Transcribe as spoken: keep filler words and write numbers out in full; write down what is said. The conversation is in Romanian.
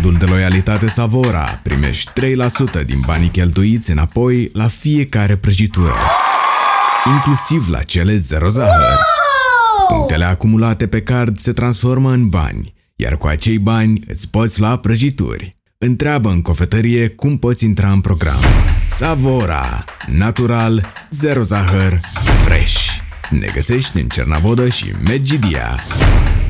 cardul de loialitate Savora primești trei la sută din banii cheltuiți înapoi la fiecare prăjitură, inclusiv la cele zero zahăr. Punctele acumulate pe card se transformă în bani, iar cu acei bani îți poți lua prăjituri. Întreabă în cofetărie cum poți intra în program. Savora, natural, zero zahăr, fresh. Ne găsești în Cernavodă și Medgidia.